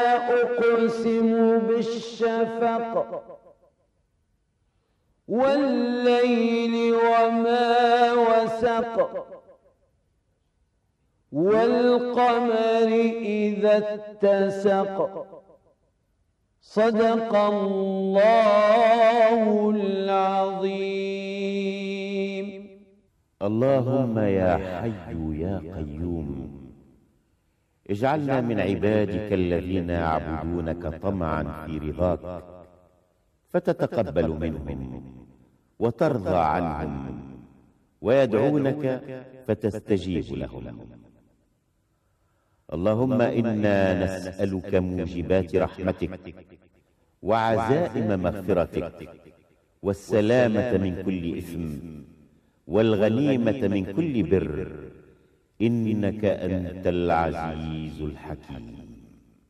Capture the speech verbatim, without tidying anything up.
أقسم بالشفق والليل وما وسق والقمر إذا اتسق صدق الله العظيم. اللهم يا حي يا قيوم اجعلنا من عبادك الذين يعبدونك طمعا في رضاك فتتقبل منهم وترضى عنهم ويدعونك فتستجيب لهم. اللهم إنا نسألك موجبات رحمتك وعزائم مغفرتك والسلامة من كل إثم والغنيمة من كل بر إنك أنت العزيز الحكيم.